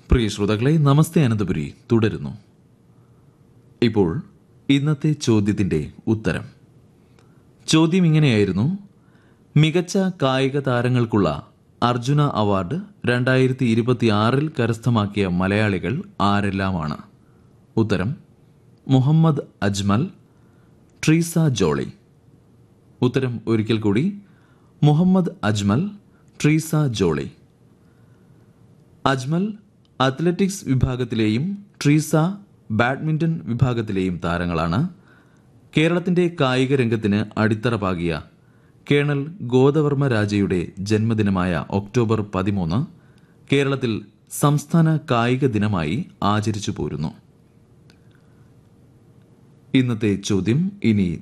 പ്രിയ ശ്രോതാക്കളെ, നമസ്തേ അനന്തപുരി തുടരുന്നു. ഇപ്പോൾ ഇന്നത്തെ ചോദ്യത്തിന്റെ ഉത്തരം. ചോദ്യം ഇങ്ങനെയായിരുന്നു: മികച്ച കായിക താരങ്ങൾക്കുള്ള അർജുന അവാർഡ് 2026 കരസ്ഥമാക്കിയ മലയാളികൾ ആരെല്ലാമാണ്? ഉത്തരം: മുഹമ്മദ് അജ്മൽ, ട്രീസ ജോളി. ഉത്തരം ഒരിക്കൽ കൂടി: മുഹമ്മദ് അജ്മൽ, ട്രീസ ജോളി. അജ്മൽ അത്ലറ്റിക്സ് വിഭാഗത്തിലെയും ട്രീസ ബാഡ്മിന്റൺ വിഭാഗത്തിലെയും താരങ്ങളാണ്. കേരളത്തിന്റെ കായിക രംഗത്തിന് അടിത്തറ പാകിയ കേണൽ ഗോദവർമ്മ രാജയുടെ ജന്മദിനമായ ഒക്ടോബർ 13 കേരളത്തിൽ സംസ്ഥാന കായിക ദിനമായി ആചരിച്ചു പോരുന്നു. ഇന്നത്തെ ചോദ്യം ഇനി